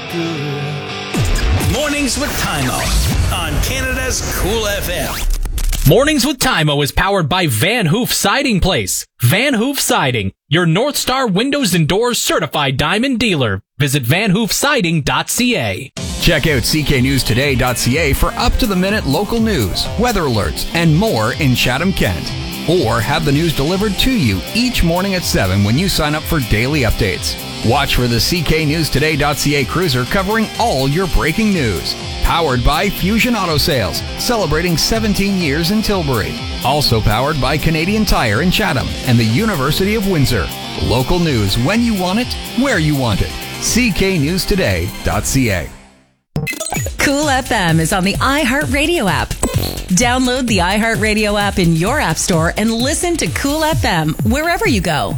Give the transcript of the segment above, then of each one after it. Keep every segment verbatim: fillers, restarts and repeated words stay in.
good. Mornings with Tymo on Canada's Cool F M. Mornings with Tymo is powered by Van Hoof Siding Place. Van Hoof Siding, your North Star Windows and Doors certified diamond dealer. Visit van hoof siding dot c a. Check out c k news today dot c a for up-to-the-minute local news, weather alerts, and more in Chatham-Kent. Or have the news delivered to you each morning at seven when you sign up for daily updates. Watch for the c k news today dot c a cruiser covering all your breaking news. Powered by Fusion Auto Sales, celebrating seventeen years in Tilbury. Also powered by Canadian Tire in Chatham and the University of Windsor. Local news when you want it, where you want it. c k news today dot c a. Cool F M is on the iHeartRadio app. Download the iHeartRadio app in your app store and listen to Cool F M wherever you go.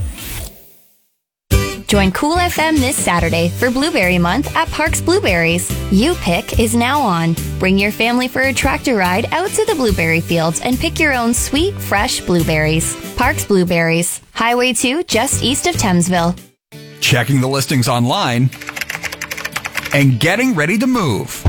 Join Cool F M this Saturday for Blueberry Month at Parks Blueberries. You Pick is now on. Bring your family for a tractor ride out to the blueberry fields and pick your own sweet, fresh blueberries. Parks Blueberries, Highway two, just east of Thamesville. Checking the listings online and getting ready to move.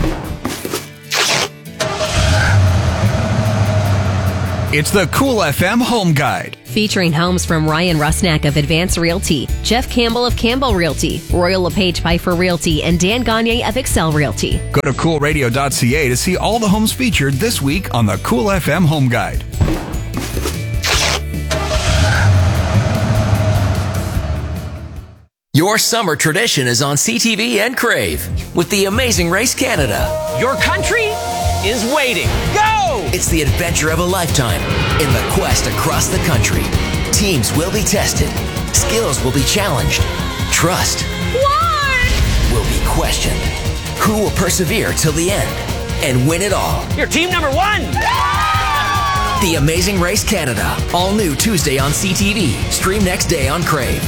It's the Cool F M Home Guide. Featuring homes from Ryan Rusnak of Advance Realty, Jeff Campbell of Campbell Realty, Royal LePage Piper Realty, and Dan Gagne of Excel Realty. Go to cool radio dot c a to see all the homes featured this week on the Cool F M Home Guide. Your summer tradition is on C T V and Crave with The Amazing Race Canada. Your country is waiting. Go! It's the adventure of a lifetime in the quest across the country. Teams will be tested. Skills will be challenged. Trust What? will be questioned. Who will persevere till the end and win it all? You're team number one! The Amazing Race Canada. All new Tuesday on C T V. Stream next day on Crave.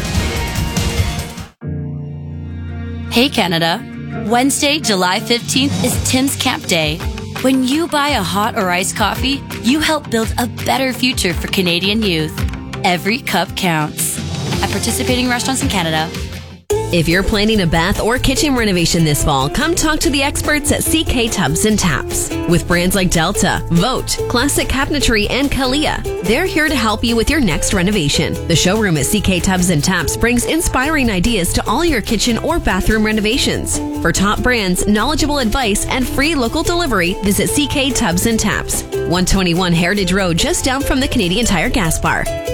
Hey Canada, Wednesday, July fifteenth is Tim's Camp Day. When you buy a hot or iced coffee, you help build a better future for Canadian youth. Every cup counts. At participating restaurants in Canada. If you're planning a bath or kitchen renovation this fall, come talk to the experts at C K Tubs and Taps. With brands like Delta, Vote, Classic Cabinetry, and Kalia, they're here to help you with your next renovation. The showroom at C K Tubs and Taps brings inspiring ideas to all your kitchen or bathroom renovations. For top brands, knowledgeable advice, and free local delivery, visit C K Tubs and Taps, one twenty-one Heritage Road, just down from the Canadian Tire gas bar.